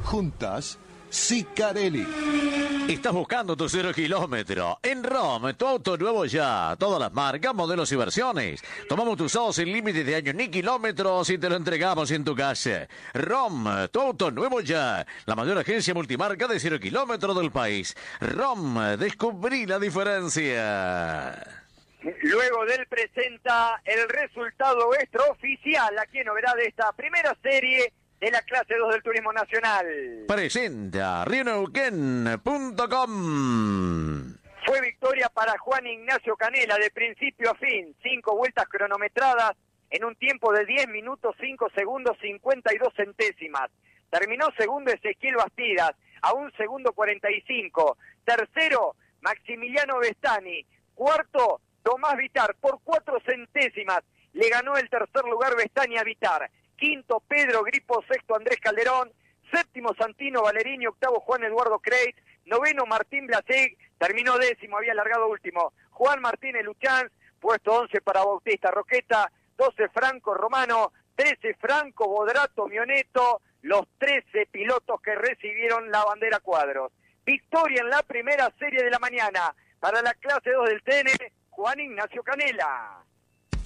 Juntas, Sicarelli. Estás buscando tu 0 kilómetro. En ROM, tu auto nuevo ya. Todas las marcas, modelos y versiones. Tomamos tus usados sin límites de años ni kilómetros y te lo entregamos en tu casa. ROM, tu auto nuevo ya. La mayor agencia multimarca de 0 kilómetros del país. ROM, descubrí la diferencia. Luego del presenta el resultado extraoficial. Aquí en novedad de esta primera serie de la clase 2 del Turismo Nacional. Presenta rioneuquen.com. Fue victoria para Juan Ignacio Canela de principio a fin. 5 vueltas cronometradas en un tiempo de 10 minutos, 5 segundos, 52 centésimas. Terminó segundo Ezequiel Bastidas a 1 segundo 45. Tercero, Maximiliano Vestani. Cuarto, Tomás Vitar por 4 centésimas. Le ganó el tercer lugar Vestani a Vitar. Quinto, Pedro Gripo. Sexto, Andrés Calderón. Séptimo, Santino Valerini. Octavo, Juan Eduardo Creit. Noveno, Martín Blaseg. Terminó décimo, había largado último. Juan Martínez Luchanz. Puesto 11 para Bautista Roqueta. 12, Franco Romano. 13, Franco Bodrato Mioneto. Los 13 pilotos que recibieron la bandera cuadros. Victoria en la primera serie de la mañana para la clase 2 del TN, Juan Ignacio Canela.